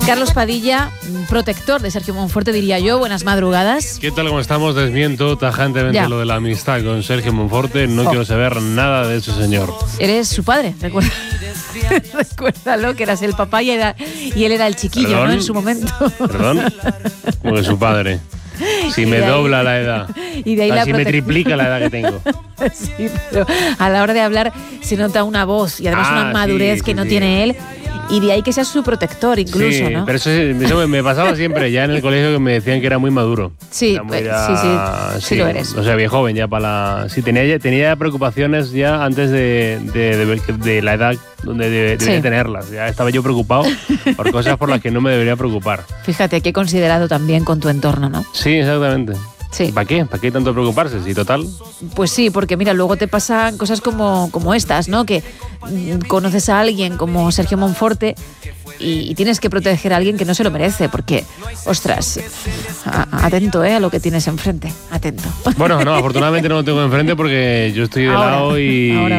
Carlos Padilla, protector de Sergio Monforte, diría yo. Buenas madrugadas. ¿Qué tal? ¿Cómo estamos? Desmiento tajantemente lo de la amistad con Sergio Monforte. No quiero saber nada de ese señor. Eres su padre, recuerda. Recuérdalo, que eras el papá y él era el chiquillo, ¿Perdón? ¿no? En su momento. ¿Perdón? Como que su padre. Si me dobla la edad. Y de ahí si me triplica la edad que tengo. Sí, pero a la hora de hablar se nota una voz y además una madurez que no tiene él. Y de ahí que sea su protector incluso, sí, ¿no? Pero eso me pasaba siempre, ya en el colegio, que me decían que era muy maduro. Sí, sí lo eres. O sea, bien joven ya para la... Sí, tenía preocupaciones ya antes de la edad donde debería tenerlas. Ya estaba yo preocupado por cosas por las que no me debería preocupar. Fíjate, qué considerado también con tu entorno, ¿no? Sí, exactamente. Sí. ¿Para qué? ¿Para qué tanto preocuparse? Si total... Pues sí, porque mira, luego te pasan cosas como estas, ¿no? Que conoces a alguien como Sergio Monforte y tienes que proteger a alguien que no se lo merece, porque, ostras, atento a lo que tienes enfrente, atento. Bueno, no, afortunadamente no lo tengo enfrente porque yo estoy de lado y...